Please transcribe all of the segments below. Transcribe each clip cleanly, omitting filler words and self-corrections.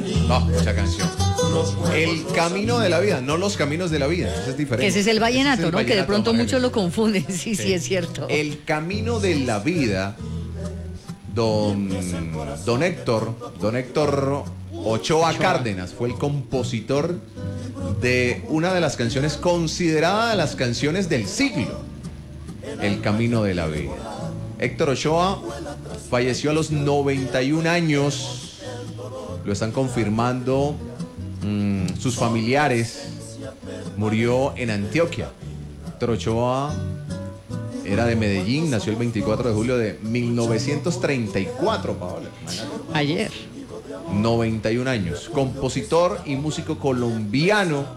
No, mucha canción. El camino de la vida, no los caminos de la vida, eso es diferente. Que ese es el vallenato, Ese es el ¿no? Que de vallenato, pronto María muchos lo Elena. confunden. Sí, sí, es cierto. El camino de la vida, don Héctor Ochoa Cárdenas fue el compositor de una de las canciones consideradas de las canciones del siglo, El camino de la vida. Héctor Ochoa falleció a los 91 años, lo están confirmando sus familiares. Murió en Antioquia. Héctor Ochoa era de Medellín, nació el 24 de julio de 1934, Paola. Ayer. 91 años, compositor y músico colombiano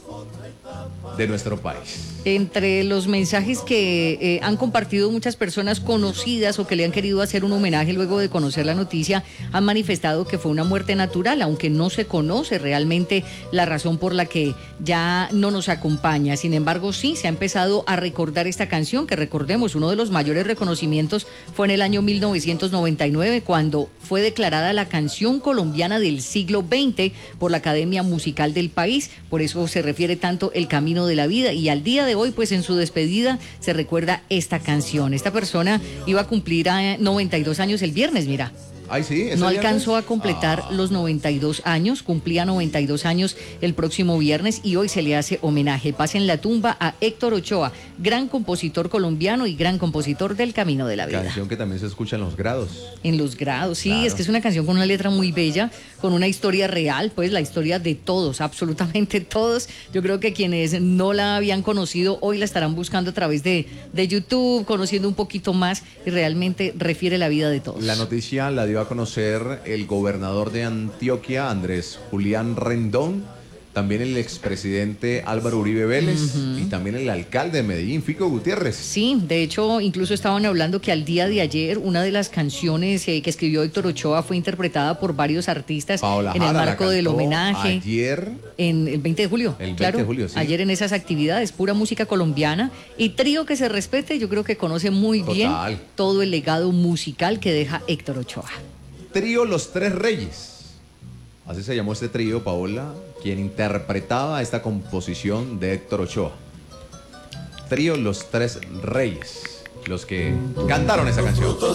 de nuestro país. Entre los mensajes que han compartido muchas personas conocidas o que le han querido hacer un homenaje luego de conocer la noticia, han manifestado que fue una muerte natural, aunque no se conoce realmente la razón por la que ya no nos acompaña. Sin embargo, sí, se ha empezado a recordar esta canción, que recordemos, uno de los mayores reconocimientos fue en el año 1999, cuando fue declarada la canción colombiana del siglo XX por la Academia Musical del país. Por eso se refiere tanto El camino de la vida, y al día de hoy, pues en su despedida se recuerda esta canción. Esta persona iba a cumplir 92 años el viernes, mira. Ay, sí, No alcanzó a completar los 92 años, cumplía 92 años el próximo viernes y hoy se le hace homenaje. Paz en la tumba a Héctor Ochoa, gran compositor colombiano y gran compositor del Camino de la Vida. Canción que también se escucha en Los Grados. En Los Grados, sí, Claro. es que es una canción con una letra muy bella, con una historia real, pues la historia de todos, absolutamente todos. Yo creo que quienes no la habían conocido hoy la estarán buscando a través de YouTube, conociendo un poquito más, y realmente refiere la vida de todos. La noticia la dio a conocer el gobernador de Antioquia, Andrés Julián Rendón, también el expresidente Álvaro Uribe Vélez y también el alcalde de Medellín, Fico Gutiérrez. Sí, de hecho, incluso estaban hablando que al día de ayer una de las canciones que escribió Héctor Ochoa fue interpretada por varios artistas Paola en el Jara la marco del cantó homenaje. ayer. En el 20 de julio. El 20 claro, de julio, sí. Ayer en esas actividades, pura música colombiana y trío que se respete, yo creo que conoce muy bien Total. todo el legado musical que deja Héctor Ochoa. Trío Los Tres Reyes. Así se llamó este trío, Paola, quien interpretaba esta composición de Héctor Ochoa. Trío Los Tres Reyes, los que cantaron esa canción.